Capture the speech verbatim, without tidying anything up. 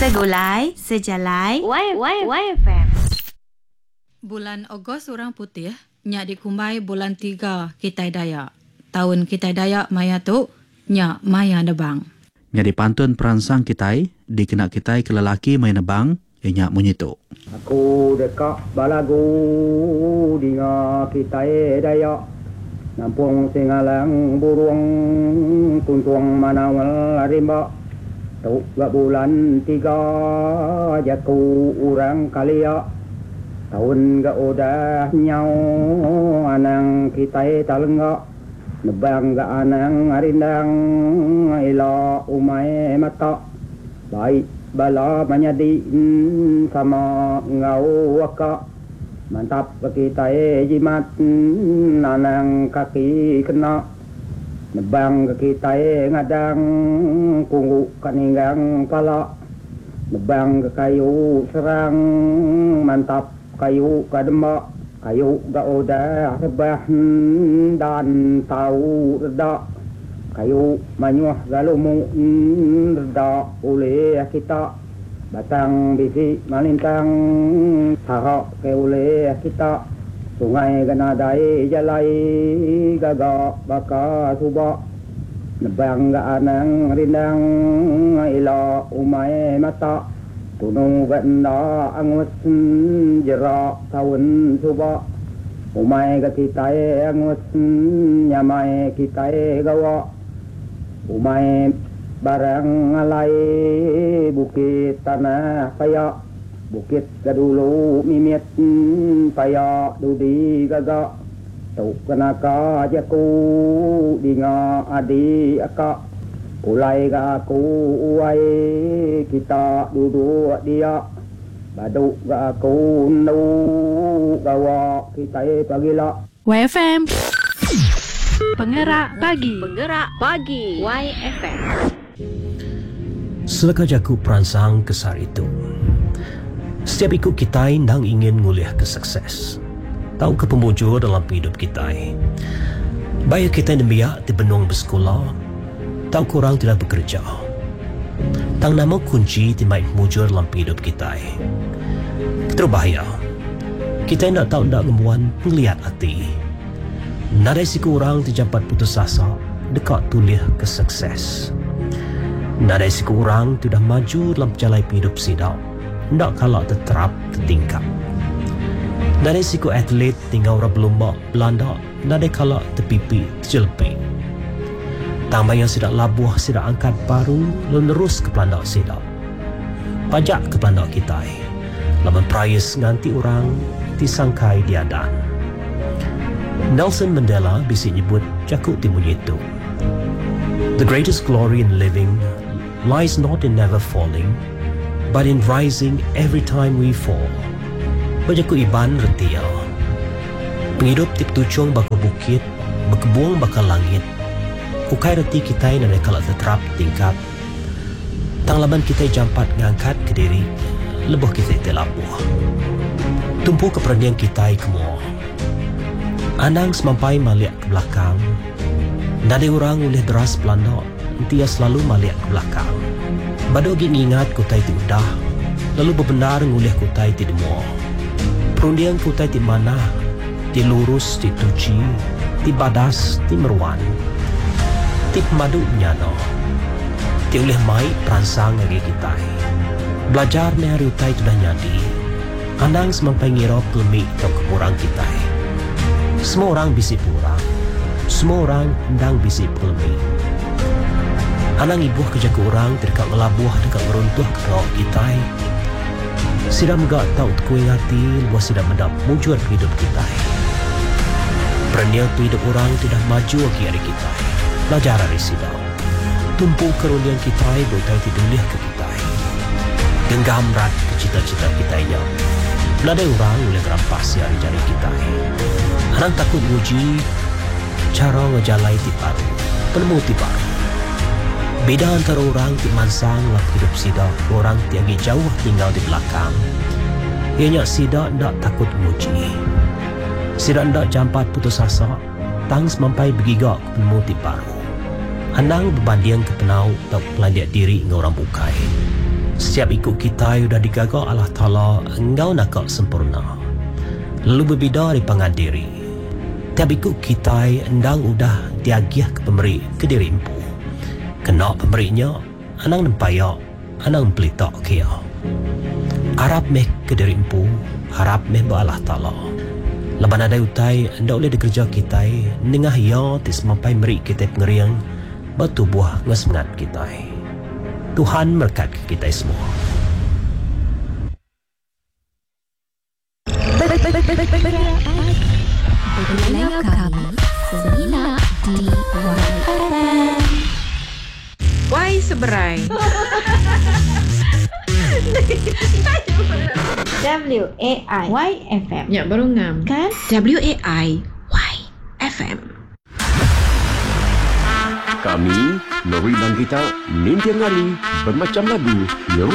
Segulai, sejalai, Y, y, y F M. Bulan Ogos orang putih, nya dikumbai bulan tiga Kitai Dayak. Tahun Kitai Dayak maya tu, nya maya nebang. Nya dipantun peransang Kitai, dikena Kitai ke lelaki maya nebang, nya munyitu. Aku dekat balagu dinga Kitai Dayak. Nampung singalang burung tuntung manawal rimba. Tuk gak bulan tiga jaku orang kalia. Tahun gak udah nyau anang Kitai talenggak. Nebang gak anang arindang ila umai mata. Baik bala menyadi sama ngau waka. Mantap Kitai jimat anang kaki kena. Nebang Kitai ngadang kunggu kaninggang pala. Nebang kayu serang mantap kayu kadema. Kayu gak udah rebah dan tahu reda. Kayu manyuah galumu reda oleh kita. Batang bisi malintang harap ke oleh kita. Sungai ganadai jalai gagak baka subak. Nebang gak anang rindang ila umai mata. Tunung ganda angus jerak tahun subak. Umai ke Kitai angus nyamai Kitai gawa. Umai barang alai bukit tanah payak. Bukit gadulu mimit payak dudi gagak. Tuk kenaka jaku dinga adi akak. Ulai ga aku uai kita duduk dia. Baduk ga aku nu gawa Kitai pagila. Y F M. Penggerak pagi. Penggerak pagi. Y F M. Selaka jaku peransang kesar itu. Setiap ikut Kitai nang ingin nguliah ke sukses. Tahu ke pemujur dalam hidup Kitai. Bayar Kitai nembiak di benung bersekolah. Tahu korang tidak bekerja. Tang nama kunci di main mujur dalam hidup Kitai. Terbahaya. Kitai nak tahu nak ngemuan ngeliat hati. Nadai si korang terjampat putus asa dekat tulis ke sukses. Nadai si korang sudah maju dalam jalan hidup sidau. Nak kalah terterap tertingkap. Nadai si ko atlet tinggal orang berlomba Belanda. Nadai kalah terpipi terjeleping. Tambah yang sidak labuh, sidak angkat baru, lalu terus ke Belanda sidak. Pajak ke Belanda Kitai. Laman prayas nganti orang disangkai diadan. Nelson Mandela bisa nyebut jakut timunyi itu. The greatest glory in living lies not in never falling, but in rising every time we fall. Bajaku iban retia. Penghidup tip tucung baka bukit, berkebuang baka langit. Ukai reti Kitai nanti kalau terterap tingkap. Tang laban Kitai jampat ngangkat ke diri, lebuh Kitai telabuh. Tumpu kepernian Kitai kemua. Anang semampai maliak ke belakang. Nade orang oleh deras Belanda, dia selalu maliak ke belakang. Badogi ingat Kutai ti udah, lalu bebenar ngulih Kutai ti demua. Perundian Kutai ti mana, ti lurus, ti tuci, ti badas, ti meruan. Ti pemadu nyano. Ti oleh mai peransang lagi Kitai. Belajar ni hari utai tu dah nyadi. Anang semampai ngira pelmi atau kekurang Kitai. Semua orang bisi purang. Semua orang hendang bisi pelmi. Anang ibuh kerja ke orang terdekat ngelabuh dekat meruntuh ke rawak Kitai. Sidak megak tahu tekuing hati luas sidak mendap mujur hidup Kitai. Perniang tu hidup orang tidak maju lagi hari Kitai. Belajar dari sidak. Tumpu kerundian Kitai boleh tiduliah ke Kitai. Genggam rat ke cita-cita Kitainya. Beladai orang boleh gerampas hari jari Kitai. Anang takut uji cara ngejalai ti baru. Penemu ti baru. Beda antara orang ti mansang lah hidup sidak, orang ti agi jauh tinggal di belakang. Ianya sidak ndak takut uji. Sidak ndak jampat putus asa, tang semampai begigak penemu ti baru. Anang berbanding ke penau atau pelandiak diri dengan orang bukai. Setiap ikut kita sudah digagak Allah Ta'ala, engkau nakak sempurna. Lalu berbeda di pangan diri. Tiap ikut kita endang udah diagiah ke pemberi ke diri empu. Kena pemberinya, anang nempayak, anang pelitak kia. Harap meh ke diri empu, harap meh ba Allah Ta'ala. Laban ada utai, anda boleh dikerja kita, nengah ya tismampai meri kita pengeriang, batu buah ngesemengat kita. Tuhan berkati kita semua. Dengar kami Semina di Y F M. Y Seberai. W A I Y F M. Ya, baru ngam. Kan? W A I Y F M. Kami, Lori dan kita, nintiang hari bermacam lagu.